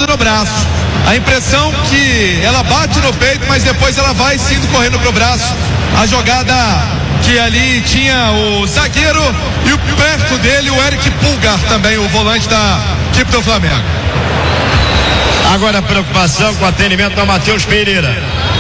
batendo no braço. A impressão que ela bate no peito, mas depois ela vai indo correndo pro braço. A jogada que ali tinha o zagueiro e perto dele o Eric Pulgar também, o volante da equipe do Flamengo. Agora a preocupação com o atendimento do Matheus Pereira.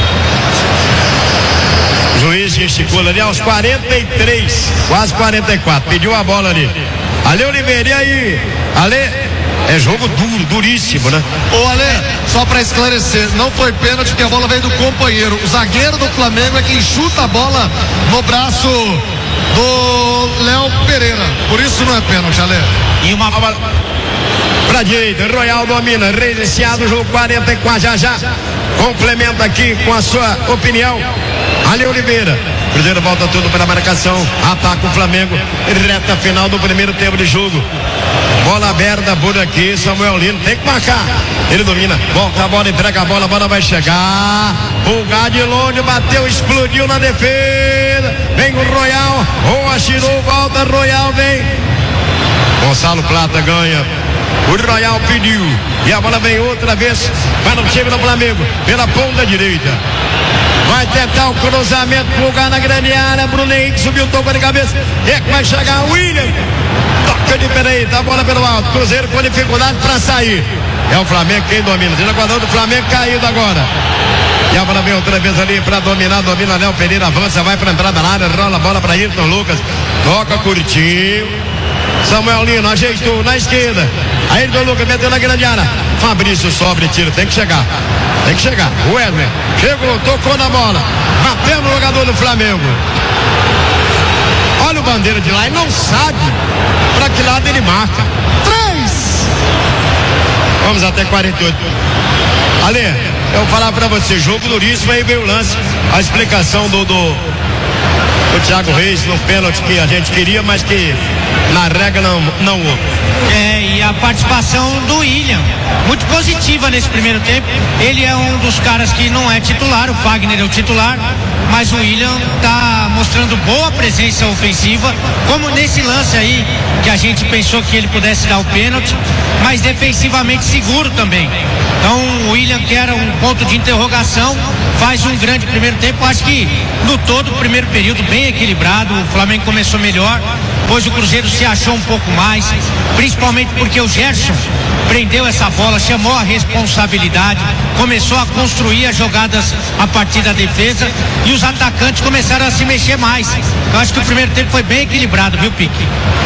Juiz gesticula ali aos 43, quase 44, pediu a bola ali. Ale Oliveira, e aí? Ale, é jogo duro, duríssimo, né? Ô Ale, só pra esclarecer, não foi pênalti porque a bola veio do companheiro. O zagueiro do Flamengo é quem chuta a bola no braço do Léo Pereira. Por isso não é pênalti, Ale. E uma bola pra direita, Royal domina, reiniciado o jogo 44, já complementa aqui com a sua opinião. Ale Oliveira, Cruzeiro volta tudo para a marcação, ataca o Flamengo, reta final do primeiro tempo de jogo. Bola aberta por aqui, Samuel Lino tem que marcar. Ele domina, volta a bola, entrega a bola vai chegar. Pulgar de longe, bateu, explodiu na defesa. Vem o Royal, Roa tirou, volta, Royal vem. Gonçalo Plata ganha. O Royal pediu. E a bola vem outra vez para o time do Flamengo, pela ponta direita. Vai tentar o cruzamento, Pulgar na grande área. Bruno Henrique subiu, tocou de cabeça. É que vai chegar o William. Toca de direita, a bola pelo alto. Cruzeiro com dificuldade para sair. É o Flamengo quem domina. O jogador do Flamengo caído agora. E a bola vem outra vez ali para dominar. Domina Léo Pereira, avança, vai para entrada na área. Rola a bola para Ayrton Lucas. Toca curtinho. Samuel Lino ajeitou na esquerda. Ayrton Lucas meteu na grande área. Fabrício sobre tiro, tem que chegar. Tem que chegar. O Edmer chegou, tocou na bola. Bateu no jogador do Flamengo. Olha o bandeira de lá e não sabe para que lado ele marca. 3. Vamos até 48. Ale, eu vou falar para você, jogo duríssimo, aí veio o lance, a explicação do Thiago Reis no pênalti que a gente queria, mas que na regra não houve. E a participação do William, muito positiva nesse primeiro tempo. Ele é um dos caras que não é titular, o Fagner é o titular, mas o William está mostrando boa presença ofensiva, como nesse lance aí, que a gente pensou que ele pudesse dar o pênalti, mas defensivamente seguro também. Então o William, que era um ponto de interrogação, faz um grande primeiro tempo. Acho que no todo o primeiro período bem equilibrado, o Flamengo começou melhor, depois o Cruzeiro se achou um pouco mais, principalmente porque o Gerson prendeu essa bola, chamou a responsabilidade, começou a construir as jogadas a partir da defesa e os atacantes começaram a se mexer mais. Eu acho que o primeiro tempo foi bem equilibrado, viu, Pique?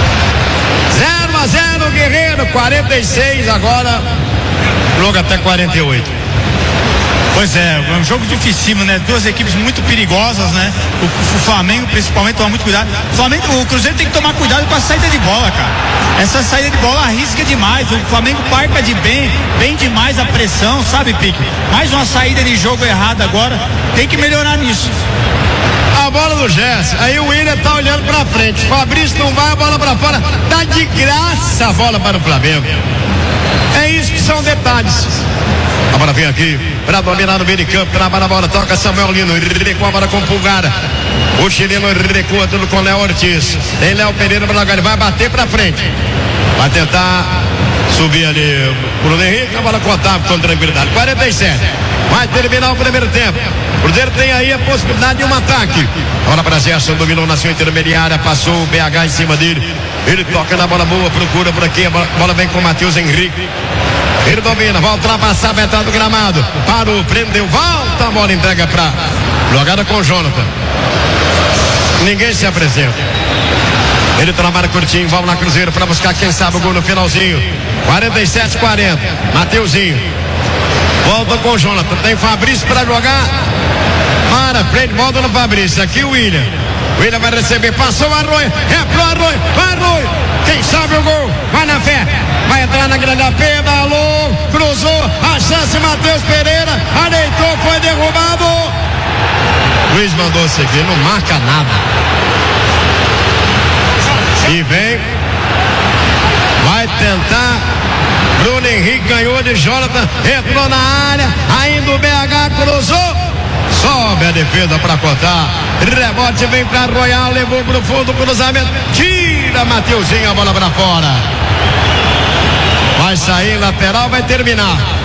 0-0 Guerreiro, 46 agora, jogo até 48. Pois é um jogo dificílimo, né? Duas equipes muito perigosas, né? O Flamengo principalmente toma muito cuidado. O Cruzeiro tem que tomar cuidado com a saída de bola, cara. Essa saída de bola arrisca demais. O Flamengo parca de bem demais a pressão, sabe, Pique? Mais uma saída de jogo errada agora. Tem que melhorar nisso. A bola do Gerson, aí o William tá olhando pra frente. Fabrício não vai, a bola pra fora. Tá de graça a bola para o Flamengo. É isso que são detalhes. A bola vem aqui para dominar no meio de campo, trava na bola, toca Samuel Lino, recua a bola com Pulgar. O chileno recua tudo com Léo Ortiz. Tem Léo Pereira para jogar, ele vai bater para frente. Vai tentar subir ali o Bruno Henrique, a bola contável com tranquilidade. 47. Vai terminar o primeiro tempo. O Cruzeiro tem aí a possibilidade de um ataque. Bola para Gerson, dominou na sua intermediária, passou o BH em cima dele. Ele toca na bola boa, procura por aqui, a bola vem com o Matheus Henrique. Ele domina, vai ultrapassar a metade do gramado. Parou, prendeu, volta a bola, entrega pra jogada com o Jonathan. Ninguém se apresenta. Ele trabalha curtinho, vamos lá Cruzeiro para buscar quem sabe o gol no finalzinho. 47-40. Mateuzinho. Volta com o Jonathan. Tem Fabrício para jogar. Para, prende, volta no Fabrício. Aqui o William. O William vai receber, passou o Arroio. É pro Arroio, Arroio. Quem sabe o gol? Vai na fé. Vai entrar na grande pedalou, cruzou, a chance Matheus Pereira, ajeitou, foi derrubado. Luiz mandou seguir, não marca nada. E vem, vai tentar. Bruno Henrique ganhou de Jonathan, entrou na área, ainda o BH cruzou. Sobe a defesa para cortar. Rebote vem para Royal, levou pro fundo, cruzamento. Tira Mateuzinho, a bola para fora. Vai sair lateral, vai terminar.